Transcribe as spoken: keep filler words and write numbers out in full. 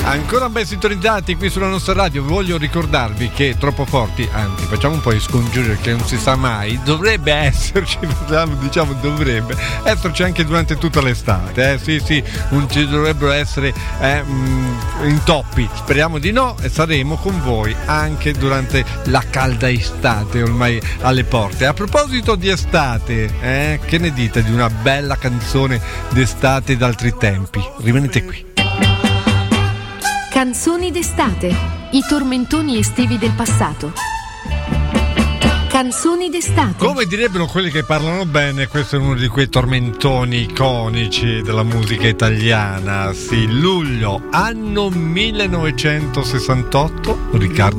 Ancora ben sintonizzati qui sulla nostra radio. Voglio ricordarvi che Troppo Forti, anzi facciamo un po' di scongiuri che non si sa mai, dovrebbe esserci, diciamo dovrebbe esserci anche durante tutta l'estate, eh? Sì sì, non ci dovrebbero essere eh, intoppi, speriamo di no, e saremo con voi anche durante la calda estate ormai alle porte. A proposito di estate, eh, che ne dite di una bella canzone d'estate d'altri tempi? Rimanete qui. Canzoni d'estate, i tormentoni estivi del passato. Canzoni d'estate. Come direbbero quelli che parlano bene, questo è uno di quei tormentoni iconici della musica italiana. Sì, luglio, anno millenovecentosessantotto, Riccardo